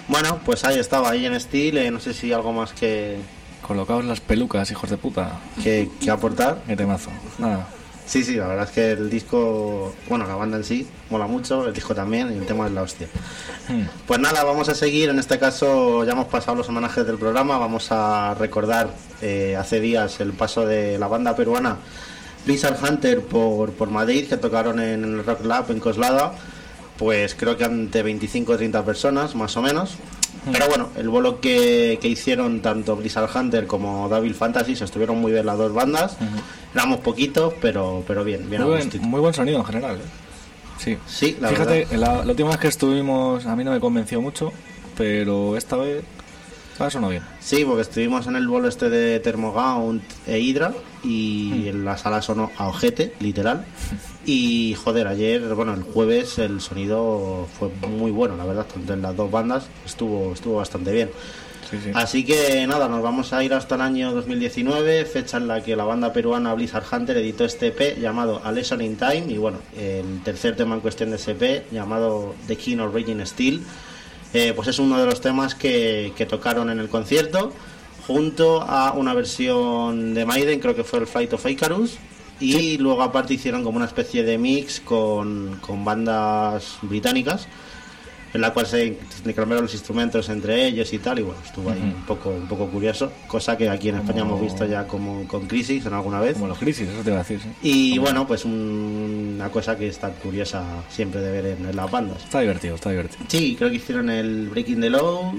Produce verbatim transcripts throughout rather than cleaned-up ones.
Bueno, pues ahí estaba, ahí en Steel, eh, no sé si algo más que... Colocaos las pelucas, hijos de puta. Que, que aportar. Qué temazo. Nada. Sí, sí, la verdad es que el disco, bueno, la banda en sí mola mucho, el disco también, y el tema es la hostia. Hmm. Pues nada, vamos a seguir, en este caso ya hemos pasado los homenajes del programa, vamos a recordar eh, hace días el paso de la banda peruana Blizzard Hunter por, por Madrid, que tocaron en el Rock Lab en Coslada, pues creo que ante veinticinco o treinta personas, más o menos. Pero bueno, el bolo que, que hicieron tanto Blizzard Hunter como Devil Fantasy, se estuvieron muy bien las dos bandas. Uh-huh. Éramos poquitos, pero pero bien, bien muy, buen, muy buen sonido en general, ¿eh? Sí, sí, la fíjate, verdad. La, la última vez que estuvimos a mí no me convenció mucho, pero esta vez ah, sonó bien. Sí, porque estuvimos en el bolo este de Thermogaunt e Hydra y mm. en la sala sonó a ojete, literal. Y joder, ayer, bueno, el jueves el sonido fue muy bueno, la verdad, tanto en las dos bandas estuvo estuvo bastante bien. Sí, sí. Así que nada, nos vamos a ir hasta el año dos mil diecinueve, fecha en la que la banda peruana Blizzard Hunter editó este E P llamado A Lesson in Time, y bueno, el tercer tema en cuestión de ese E P, llamado The King of Raging Steel, eh, pues es uno de los temas que, que tocaron en el concierto, junto a una versión de Maiden, creo que fue el Flight of Icarus, y sí. Luego aparte hicieron como una especie de mix con, con bandas británicas, en la cual se cambiaron los instrumentos entre ellos y tal, y bueno, estuvo ahí uh-huh. un poco un poco curioso, cosa que aquí en como... España hemos visto ya como con Crisis en alguna vez. Como los Crisis, eso te iba a decir, sí. Y como... bueno, pues un, una cosa que está curiosa siempre de ver en, en las bandas. Está divertido, está divertido. Sí, creo que hicieron el Breaking the Law,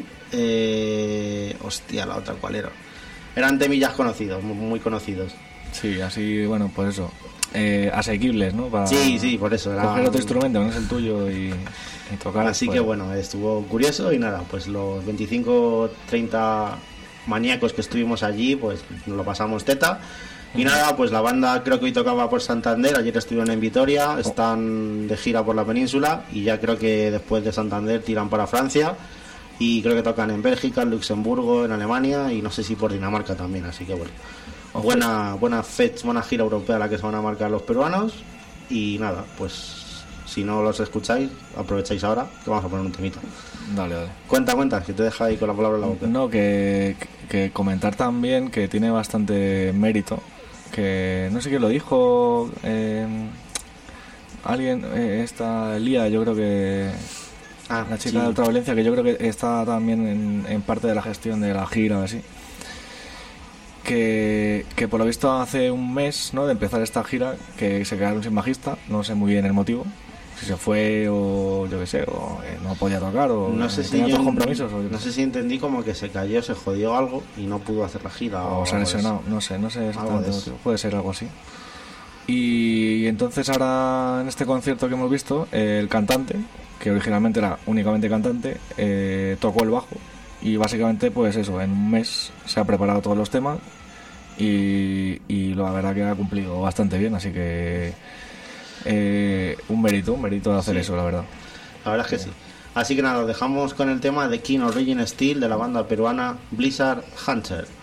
eh... hostia, la otra, ¿cuál era? Eran temillas conocidos, muy, muy conocidos. Sí, así, bueno, pues eso. Eh, asequibles, ¿no? Para sí, sí, por eso. Era... Coger otro instrumento, no es el tuyo y, y tocar. Así pues... que bueno, estuvo curioso y nada, pues los veinticinco treinta maníacos que estuvimos allí, pues nos lo pasamos teta. Y uh-huh. nada, pues la banda creo que hoy tocaba por Santander, ayer estuvieron en Vitoria, están de gira por la península y ya creo que después de Santander tiran para Francia. Y creo que tocan en Bélgica, en Luxemburgo, en Alemania y no sé si por Dinamarca también, así que bueno. Buena buena fecha, buena gira europea la que se van a marcar los peruanos. Y nada, pues si no los escucháis, aprovecháis ahora que vamos a poner un temito. Dale, dale. Cuenta, cuenta, que te deja ahí con la palabra en la boca. No, que, que comentar también que tiene bastante mérito. Que no sé quién lo dijo, eh, alguien, eh, esta Lía, yo creo que... Ah, la chica sí. de Ultraviolencia, que yo creo que está también en, en parte de la gestión de la gira o así. Que, que por lo visto hace un mes, ¿no?, de empezar esta gira, que se quedaron sin bajista, no sé muy bien el motivo, si se fue o yo qué sé, o eh, no podía tocar o no sé eh, si tenía yo, otros compromisos. O no sé si entendí como que se cayó, se jodió algo y no pudo hacer la gira. O, o se ha lesionado, no sé, no sé exactamente el motivo, puede ser algo así. Y, y entonces ahora en este concierto que hemos visto, eh, el cantante, que originalmente era únicamente cantante, eh, tocó el bajo. Y básicamente pues eso, en un mes se ha preparado todos los temas y, y la verdad que ha cumplido bastante bien, así que eh, un mérito, un mérito de hacer sí. eso, la verdad. La verdad es que sí. Así que nada, dejamos con el tema de King of Raging Steel de la banda peruana Blizzard Hunter.